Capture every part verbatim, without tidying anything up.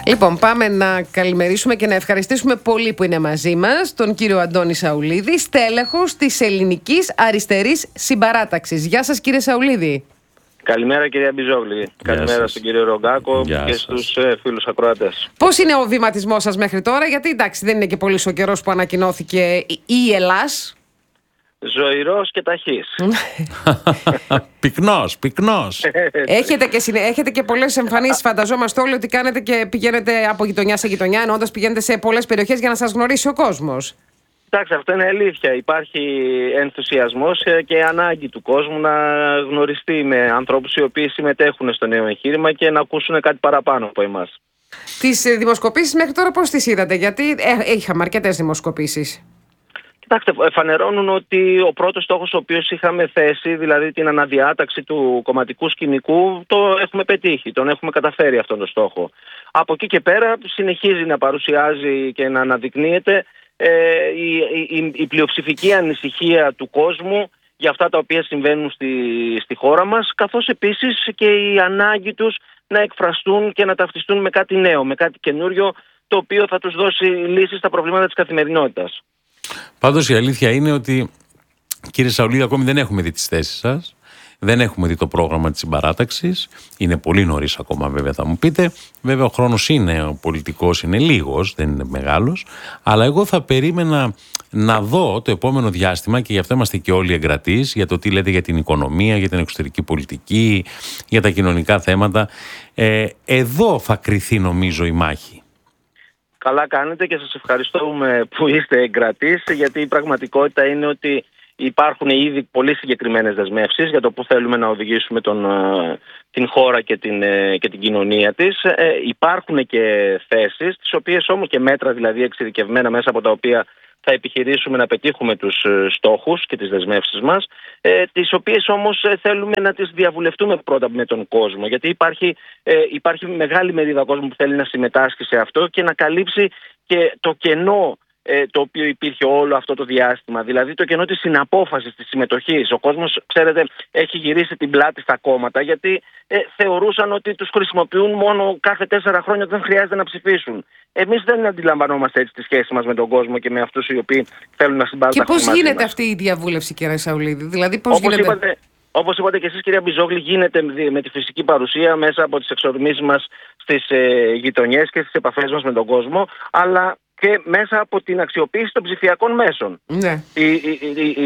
Λοιπόν, πάμε να καλημερίσουμε και να ευχαριστήσουμε πολύ που είναι μαζί μας τον κύριο Αντώνη Σαουλίδη, στέλεχος της Ελληνικής Αριστερής Συμπαράταξης. Γεια σας, κύριε Σαουλίδη. Καλημέρα, κυρία Μπιζόγλη. Καλημέρα σας. στον κύριο Ρογκάκο Γεια και σας. στους ε, φίλους ακροατές. Πώς είναι ο βηματισμός σας μέχρι τώρα, γιατί εντάξει δεν είναι και πολύ ο καιρός που ανακοινώθηκε η Ελλάς. Ζωηρός και ταχύς. Πυκνός, πυκνός. Έχετε και, συνε... Έχετε και πολλές εμφανίσεις, φανταζόμαστε όλοι ότι κάνετε και πηγαίνετε από γειτονιά σε γειτονιά, εννοώντας πηγαίνετε σε πολλές περιοχές για να σας γνωρίσει ο κόσμος. Εντάξει, αυτό είναι αλήθεια. Υπάρχει ενθουσιασμός και ανάγκη του κόσμου να γνωριστεί με ανθρώπους οι οποίοι συμμετέχουν στο νέο εγχείρημα και να ακούσουν κάτι παραπάνω από εμάς. Τις δημοσκοπήσεις μέχρι τώρα πώς τις είδατε, γιατί ε, είχαμε αρκετές δημοσκοπήσεις. Κοιτάξτε, φανερώνουν ότι ο πρώτος στόχος ο οποίος είχαμε θέσει, δηλαδή την αναδιάταξη του κομματικού σκηνικού, το έχουμε πετύχει, τον έχουμε καταφέρει αυτόν τον στόχο. Από εκεί και πέρα συνεχίζει να παρουσιάζει και να αναδεικνύεται ε, η, η, η πλειοψηφική ανησυχία του κόσμου για αυτά τα οποία συμβαίνουν στη, στη χώρα μας, καθώς επίσης και η ανάγκη τους να εκφραστούν και να ταυτιστούν με κάτι νέο, με κάτι καινούριο, το οποίο θα τους δώσει λύσεις στα προβλήματα της καθημερινότητας. Πάντως η αλήθεια είναι ότι, κύριε Σαουλίδη, ακόμη δεν έχουμε δει τις θέσεις σας. Δεν έχουμε δει το πρόγραμμα της συμπαράταξης. Είναι πολύ νωρίς ακόμα, βέβαια, θα μου πείτε. Βέβαια, ο χρόνος είναι, ο πολιτικός είναι λίγος, δεν είναι μεγάλος. Αλλά εγώ θα περίμενα να δω το επόμενο διάστημα, και γι' αυτό είμαστε και όλοι εγκρατείς, για το τι λέτε για την οικονομία, για την εξωτερική πολιτική, για τα κοινωνικά θέματα. Ε, εδώ θα κριθεί, νομίζω, η μάχη. Καλά κάνετε και σας ευχαριστούμε που είστε εγκρατείς, γιατί η πραγματικότητα είναι ότι υπάρχουν ήδη πολύ συγκεκριμένες δεσμεύσεις για το που θέλουμε να οδηγήσουμε τον, την χώρα και την, και την κοινωνία της. Ε, υπάρχουν και θέσεις, τις οποίες όμως και μέτρα δηλαδή εξειδικευμένα μέσα από τα οποία θα επιχειρήσουμε να πετύχουμε τους στόχους και τις δεσμεύσεις μας, ε, τις οποίες όμως θέλουμε να τις διαβουλευτούμε πρώτα με τον κόσμο, γιατί υπάρχει, ε, υπάρχει μεγάλη μερίδα κόσμου που θέλει να συμμετάσχει σε αυτό και να καλύψει και το κενό ε, το οποίο υπήρχε όλο αυτό το διάστημα, δηλαδή το κενό της συναπόφασης, της συμμετοχής. Ο κόσμος, ξέρετε, έχει γυρίσει την πλάτη στα κόμματα, γιατί ε, θεωρούσαν ότι τους χρησιμοποιούν μόνο κάθε τέσσερα χρόνια όταν χρειάζεται να ψηφίσουν. Εμείς δεν αντιλαμβανόμαστε έτσι τη σχέση μας με τον κόσμο και με αυτούς οι οποίοι θέλουν να συμπαρασταθούν. Και πώς γίνεται αυτή η διαβούλευση, κύριε Σαουλίδη, δηλαδή πώς όπως γίνεται. Είπατε, όπως είπατε και εσείς, κυρία Μπιζόγλη, γίνεται με τη φυσική παρουσία μέσα από τις εξορμήσεις μας στις ε, γειτονιές και στις επαφές μας με τον κόσμο, αλλά και μέσα από την αξιοποίηση των ψηφιακών μέσων. Ναι. Η, η, η,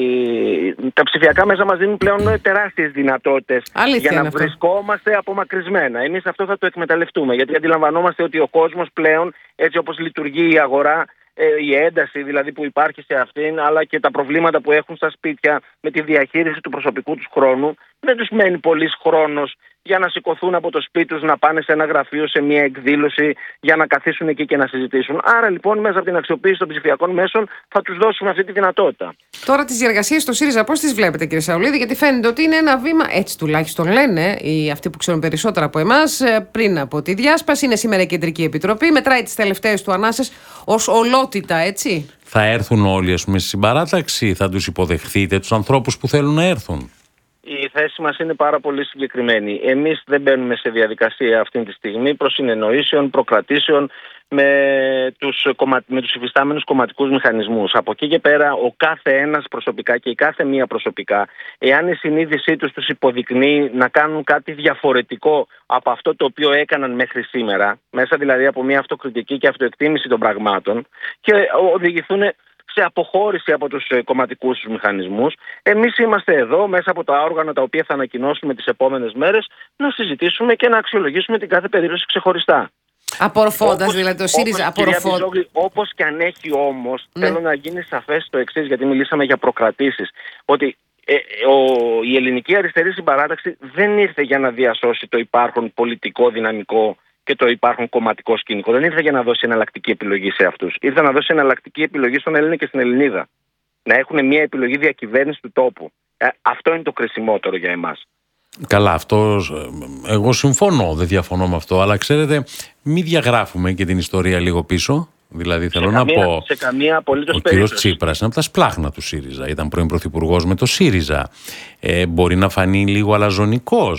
η, τα ψηφιακά μέσα μας δίνουν πλέον τεράστιες δυνατότητες για να βρισκόμαστε απομακρυσμένα. Εμείς αυτό θα το εκμεταλλευτούμε, γιατί αντιλαμβανόμαστε ότι ο κόσμος πλέον, έτσι όπως λειτουργεί η αγορά, η ένταση δηλαδή που υπάρχει σε αυτήν, αλλά και τα προβλήματα που έχουν στα σπίτια με τη διαχείριση του προσωπικού τους χρόνου, δεν τους μένει πολύς χρόνος για να σηκωθούν από το σπίτι τους, να πάνε σε ένα γραφείο, σε μια εκδήλωση, για να καθίσουν εκεί και να συζητήσουν. Άρα λοιπόν μέσα από την αξιοποίηση των ψηφιακών μέσων θα τους δώσουμε αυτή τη δυνατότητα. Τώρα τις διεργασίες στο ΣΥΡΙΖΑ πώς τις βλέπετε, κύριε Σαουλίδη, γιατί φαίνεται ότι είναι ένα βήμα, έτσι τουλάχιστον λένε οι, αυτοί που ξέρουν περισσότερα από εμάς, πριν από τη διάσπαση. Είναι σήμερα η Κεντρική Επιτροπή, μετράει τις τελευταίες του ανάσες ως ολότητα, έτσι. Θα έρθουν όλοι, ας πούμε, στη συμπαράταξη, θα τους υποδεχθείτε τους ανθρώπους που θέλουν να έρθουν? Η θέση μας είναι πάρα πολύ συγκεκριμένη. Εμείς δεν μπαίνουμε σε διαδικασία αυτή τη στιγμή προσυνεννοήσεων, προκρατήσεων με τους, κομμα... με τους υφιστάμενους κομματικούς μηχανισμούς. Από εκεί και πέρα ο κάθε ένας προσωπικά και η κάθε μία προσωπικά, εάν η συνείδησή τους τους υποδεικνύει να κάνουν κάτι διαφορετικό από αυτό το οποίο έκαναν μέχρι σήμερα, μέσα δηλαδή από μια αυτοκριτική και αυτοεκτίμηση των πραγμάτων, και οδηγηθούν σε αποχώρηση από τους κομματικούς τους μηχανισμούς, εμείς είμαστε εδώ μέσα από τα όργανα τα οποία θα ανακοινώσουμε τις επόμενες μέρες να συζητήσουμε και να αξιολογήσουμε την κάθε περίπτωση ξεχωριστά. Απορροφώντας δηλαδή το ΣΥΡΙΖΑ, απορροφώντας. Όπως και αν έχει όμως, ναι. θέλω να γίνει σαφές το εξής, γιατί μιλήσαμε για προκρατήσεις, ότι ε, ο, η Ελληνική Αριστερή Συμπαράταξη δεν ήρθε για να διασώσει το υπάρχον πολιτικό δυναμικό και το υπάρχον κομματικό σκηνικό. Δεν ήρθε για να δώσει εναλλακτική επιλογή σε αυτούς. Ήρθε να δώσει εναλλακτική επιλογή στον Έλληνα και στην Ελληνίδα. Να έχουν μια επιλογή διακυβέρνηση του τόπου. Ε, αυτό είναι το κρισιμότερο για εμάς. Καλά, αυτό εγώ συμφωνώ, δεν διαφωνώ με αυτό, αλλά ξέρετε, μην διαγράφουμε και την ιστορία λίγο πίσω. Δηλαδή θέλω σε να καμία, πω, σε καμία απολύτως ο περίπτωση. κύριος Τσίπρας είναι από τα σπλάχνα του ΣΥΡΙΖΑ, ήταν πρώην πρωθυπουργός με το ΣΥΡΙΖΑ. Ε, μπορεί να φανεί λίγο αλαζονικός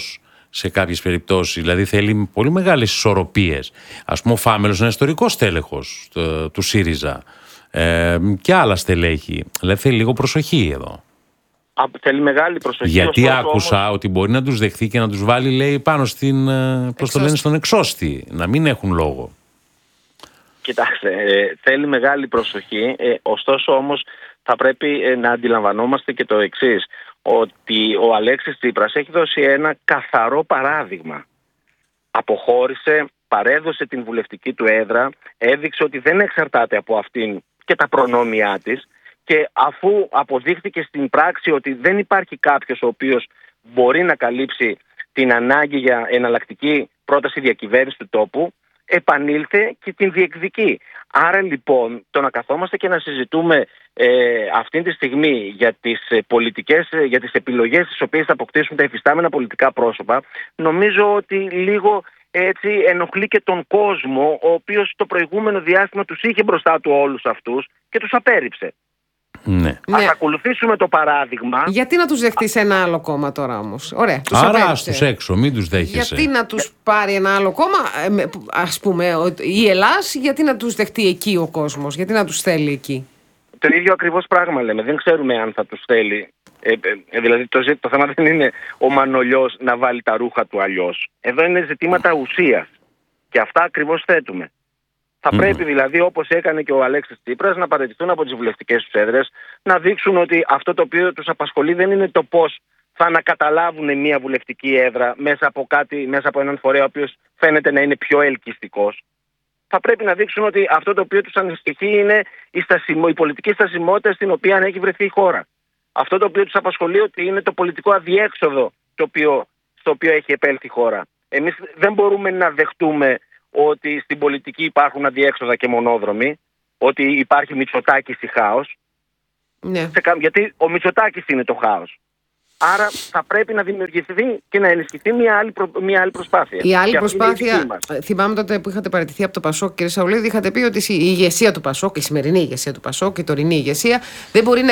σε κάποιες περιπτώσεις. Δηλαδή θέλει πολύ μεγάλες ισορροπίες. Ας πούμε ο Φάμελος είναι ιστορικός τέλεχος του, του ΣΥΡΙΖΑ ε, και άλλα στελέχη. Δηλαδή θέλει λίγο προσοχή εδώ. Α, θέλει μεγάλη προσοχή. Γιατί ωστόσο, άκουσα όμως, ότι μπορεί να τους δεχθεί και να τους βάλει, λέει, πάνω στην, πώς το λένε, στον εξώστη. Να μην έχουν λόγο. Κοιτάξτε, ε, θέλει μεγάλη προσοχή. Ε, ωστόσο όμως θα πρέπει ε, να αντιλαμβανόμαστε και το εξής. Ότι ο Αλέξης Τσίπρας έχει δώσει ένα καθαρό παράδειγμα. Αποχώρησε, παρέδωσε την βουλευτική του έδρα, έδειξε ότι δεν εξαρτάται από αυτήν και τα προνόμια της, και αφού αποδείχθηκε στην πράξη ότι δεν υπάρχει κάποιος ο οποίος μπορεί να καλύψει την ανάγκη για εναλλακτική πρόταση διακυβέρνησης του τόπου, επανήλθε και την διεκδικεί. Άρα λοιπόν το να καθόμαστε και να συζητούμε ε, αυτή τη στιγμή για τις ε, πολιτικές, ε, για τις επιλογές τις οποίες θα αποκτήσουν τα υφιστάμενα πολιτικά πρόσωπα, νομίζω ότι λίγο έτσι ενοχλεί και τον κόσμο, ο οποίος το προηγούμενο διάστημα τους είχε μπροστά του όλους αυτούς και τους απέρριψε. Ναι. Ας Ναι. ακολουθήσουμε το παράδειγμα. Γιατί να τους δεχτείς ένα άλλο κόμμα τώρα όμως? Ωραία, τους Άρα απέριψε. στους έξω, μην τους δέχεσαι. Γιατί να τους πάρει ένα άλλο κόμμα, ε, με- που- ας πούμε ο- η Ελλάς, γιατί να τους δεχτεί εκεί ο κόσμος, γιατί να τους θέλει εκεί? Το ίδιο ακριβώς πράγμα λέμε. Δεν ξέρουμε αν θα τους θέλει. Ε, ε, δηλαδή το, ζή- το θέμα δεν είναι ο Μανολιός να βάλει τα ρούχα του αλλιώς. Εδώ είναι ζητήματα ουσίας. Και αυτά ακριβώς θέτουμε. Θα Mm. πρέπει δηλαδή, όπως έκανε και ο Αλέξης Τσίπρας, να παραιτηθούν από τις βουλευτικές τους έδρες, να δείξουν ότι αυτό το οποίο τους απασχολεί δεν είναι το πώς θα ανακαταλάβουν μια βουλευτική έδρα μέσα από, κάτι, μέσα από έναν φορέα ο οποίος φαίνεται να είναι πιο ελκυστικός. Θα πρέπει να δείξουν ότι αυτό το οποίο τους ανησυχεί είναι η, στασιμο, η πολιτική στασιμότητα στην οποία έχει βρεθεί η χώρα. Αυτό το οποίο τους απασχολεί ότι είναι το πολιτικό αδιέξοδο το οποίο, στο οποίο έχει επέλθει η χώρα. Εμείς δεν μπορούμε να δεχτούμε ότι στην πολιτική υπάρχουν αδιέξοδα και μονόδρομοι, ότι υπάρχει Μητσοτάκης ή χάος, Ναι. σε κα- γιατί ο Μητσοτάκης είναι το χάος. Άρα θα πρέπει να δημιουργηθεί και να ενισχυθεί μια άλλη, προ... μια άλλη προσπάθεια. Η άλλη Και αυτή είναι η προσπάθεια, δική μας. θυμάμαι τότε που είχατε παραιτηθεί από το Πασόκ, κύριε Σαουλίδη, είχατε πει ότι η ηγεσία του Πασόκ, η σημερινή ηγεσία του Πασόκ, η τωρινή ηγεσία, δεν μπορεί να